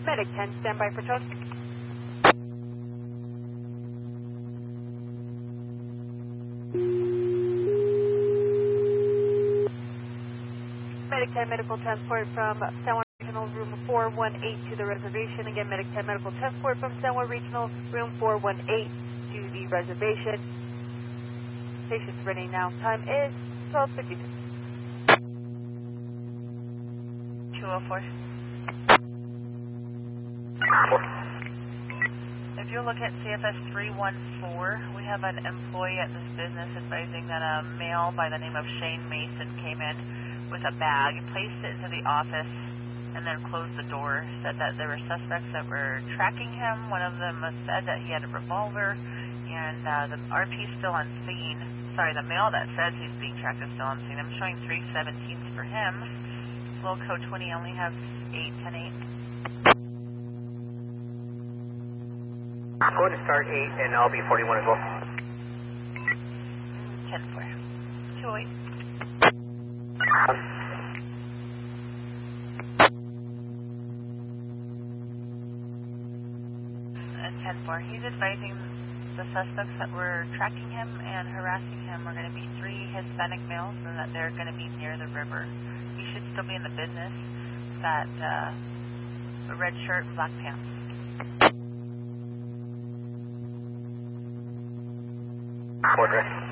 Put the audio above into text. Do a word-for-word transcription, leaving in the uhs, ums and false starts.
Medic ten, stand by for towing. Medic ten, medical transport from San Juan Regional Room four one eight to the reservation. Again, Medic ten, medical transport from San Juan Regional Room four one eight to the reservation. Patient's ready now. Time is twelve fifty-two. two oh four. If you look at C F S three one four, we have an employee at this business advising that a male by the name of Shane Mason came in with a bag, placed it into the office, and then closed the door. Said that there were suspects that were tracking him. One of them said that he had a revolver, and uh, the R P is still on scene. Sorry, the male that says he's being tracked is still on scene. I'm showing three seventeens for him. Low code twenty only has eight ten eight. Go ahead and start eight, and I'll be forty-one as well. ten four. two oh eight. ten four. He's advising the suspects that were tracking him and harassing him are going to be three Hispanic males and that they're going to be near the river. He should still be in the business. Got uh, a red shirt and black pants. Order.